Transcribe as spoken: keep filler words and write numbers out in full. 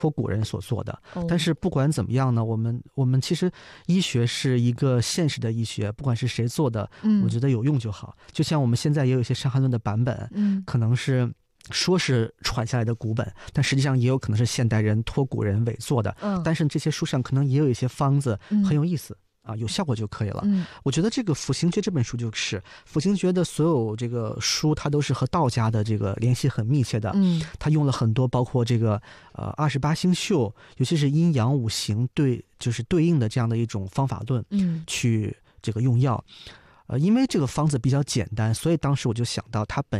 托古人所做的。 哦但是不管怎么样呢，我们我们其实医学是一个现实的医学，不管是谁做的， 嗯我觉得有用就好。就像我们现在也有一些《伤寒论》的版本， 嗯可能是说是传下来的古本，但实际上也有可能是现代人托古人伪做的。 嗯， 但是这些书上可能也有一些方子嗯很有意思。啊，有效果就可以了。 嗯我觉得这个《辅行诀》这本书就是辅行诀的所有这个书，它都是和道家的这个联系很密切的。 嗯它用了很多包括这个呃二十八星宿，尤其是阴阳五行对就是对应的这样的一种方法论嗯去这个用药。呃，因为这个方子比较简单，所以当时我就想到它本